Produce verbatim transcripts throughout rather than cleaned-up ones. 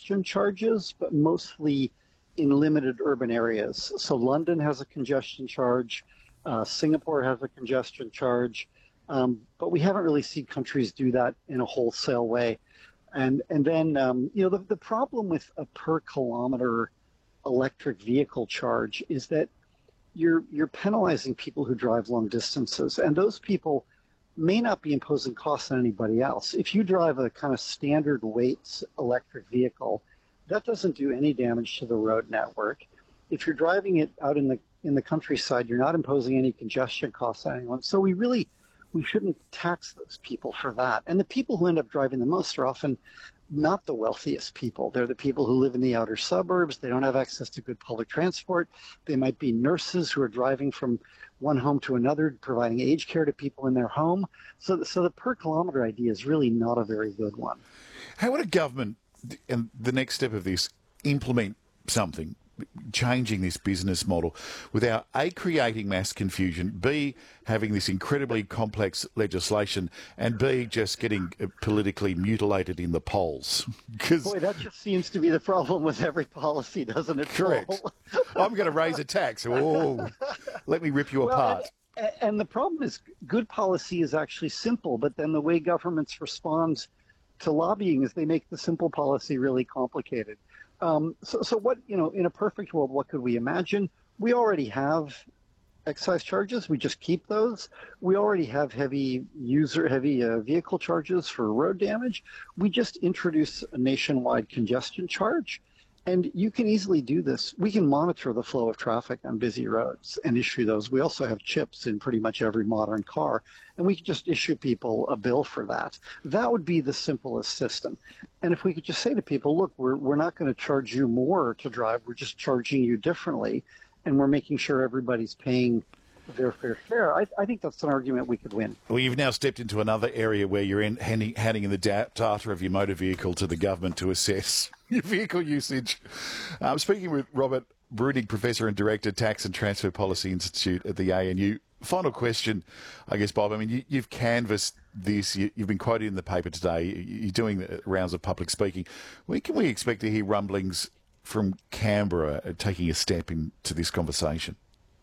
congestion charges, but mostly in limited urban areas. So London has a congestion charge, uh, Singapore has a congestion charge, um, but we haven't really seen countries do that in a wholesale way. And and then, um, you know, the, the problem with a per kilometer electric vehicle charge is that you're you're penalizing people who drive long distances, and those people may not be imposing costs on anybody else. If you drive a kind of standard weight electric vehicle, that doesn't do any damage to the road network. If you're driving it out in the in the countryside, you're not imposing any congestion costs on anyone. So we really we shouldn't tax those people for that. And the people who end up driving the most are often not the wealthiest people. They're the people who live in the outer suburbs. They don't have access to good public transport. They might be nurses who are driving from one home to another, providing aged care to people in their home. So, so the per kilometer idea is really not a very good one. How would a government, and the next step of this, implement something, changing this business model without A, creating mass confusion, B, having this incredibly complex legislation, and B, just getting politically mutilated in the polls? Boy, that just seems to be the problem with every policy, doesn't it? Correct. I'm going to raise a tax. Oh, let me rip you well, apart. And, and the problem is good policy is actually simple, but then the way governments respond to lobbying is they make the simple policy really complicated. Um, so, so what, you know, in a perfect world, what could we imagine? We already have excise charges. We just keep those. We already have heavy user, heavy uh, vehicle charges for road damage. We just introduce a nationwide congestion charge. And you can easily do this. We can monitor the flow of traffic on busy roads and issue those. We also have chips in pretty much every modern car, and we can just issue people a bill for that. That would be the simplest system. And if we could just say to people, look, we're, we're not going to charge you more to drive, we're just charging you differently, and we're making sure everybody's paying their fair share, I, I think that's an argument we could win. Well, you've now stepped into another area where you're in, handing, handing in the da- data of your motor vehicle to the government to assess your vehicle usage. I'm speaking with Robert Bruning, Professor and Director, Tax and Transfer Policy Institute at the A N U. Final question, I guess, Bob. I mean, you, you've canvassed this. You, you've been quoted in the paper today. You're doing the rounds of public speaking. When can we expect to hear rumblings from Canberra taking a step into this conversation?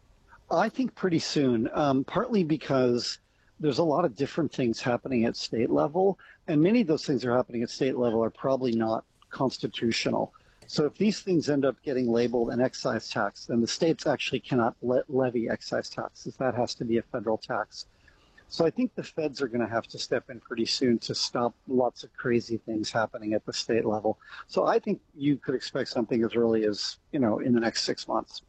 I think pretty soon, um, partly because there's a lot of different things happening at state level, and many of those things that are happening at state level are probably not constitutional. So if these things end up getting labeled an excise tax, then the states actually cannot le- levy excise taxes. That has to be a federal tax. So I think the feds are going to have to step in pretty soon to stop lots of crazy things happening at the state level. So I think you could expect something as early as, you know, in the next six months.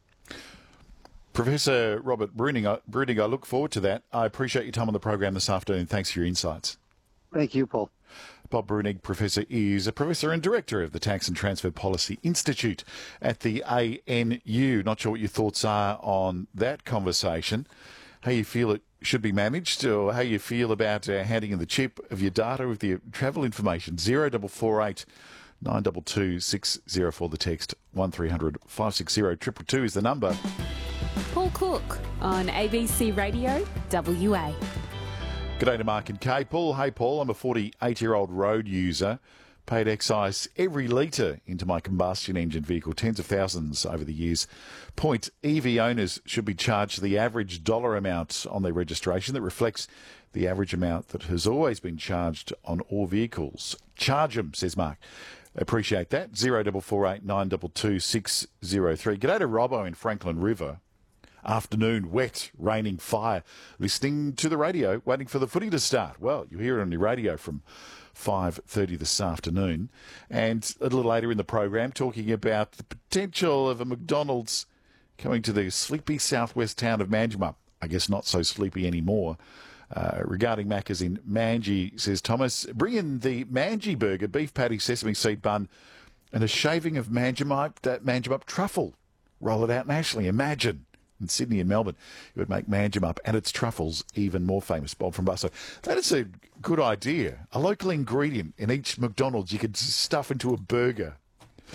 Professor Robert Bruning, I, Bruning, I look forward to that. I appreciate your time on the program this afternoon. Thanks for your insights. Thank you, Paul. Bob Bruning, Professor, is a Professor and Director of the Tax and Transfer Policy Institute at the A N U. Not sure what your thoughts are on that conversation, how you feel it should be managed, or how you feel about uh, handing in the chip of your data with your travel information. zero four four eight nine two two six zero four, the text, one three hundred five six zero two two two is the number. Paul Cook on A B C Radio W A. G'day to Mark and Kay. Paul, hey Paul, I'm a forty-eight-year-old road user. Paid excise every litre into my combustion engine vehicle, tens of thousands over the years. Point, E V owners should be charged the average dollar amount on their registration that reflects the average amount that has always been charged on all vehicles. Charge them, says Mark. Appreciate that. zero four four eight nine two two six zero three. G'day to Robbo in Franklin River. Afternoon, wet, raining, fire. Listening to the radio, waiting for the footy to start. Well, you hear it on your radio from five thirty this afternoon. And a little later in the program, talking about the potential of a McDonald's coming to the sleepy southwest town of Manjimup. I guess not so sleepy anymore. Uh, regarding Macca's in Manji, says Thomas, bring in the Manji burger, beef patty, sesame seed bun, and a shaving of Manjimup, that Manjimup truffle. Roll it out nationally. Imagine. In Sydney and Melbourne, it would make Manjimup and its truffles even more famous. Bob from Busso. That is a good idea. A local ingredient in each McDonald's you could stuff into a burger.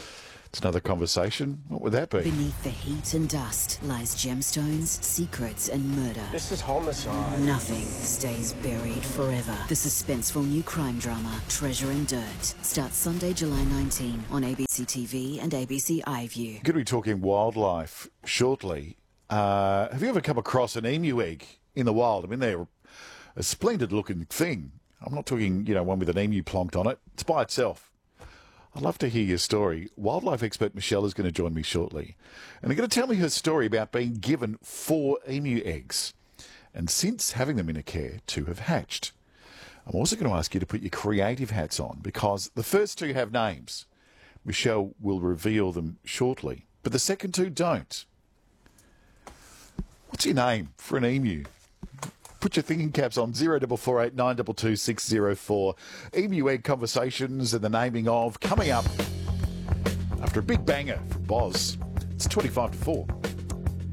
It's another conversation. What would that be? Beneath the heat and dust lies gemstones, secrets and murder. This is homicide. Nothing stays buried forever. The suspenseful new crime drama, Treasure and Dirt, starts Sunday, July nineteenth on A B C T V and A B C iView. We're going to be talking wildlife shortly. Uh, have you ever come across an emu egg in the wild? I mean, they're a splendid looking thing. I'm not talking, you know, one with an emu plonked on it. It's by itself. I'd love to hear your story. Wildlife expert Michelle is going to join me shortly. And they're going to tell me her story about being given four emu eggs. And since having them in a care, two have hatched. I'm also going to ask you to put your creative hats on because the first two have names. Michelle will reveal them shortly. But the second two don't. What's your name for an emu? Put your thinking caps on zero four four eight nine two two six zero four. Emu egg conversations and the naming of coming up after a big banger from Boz. It's twenty-five to four.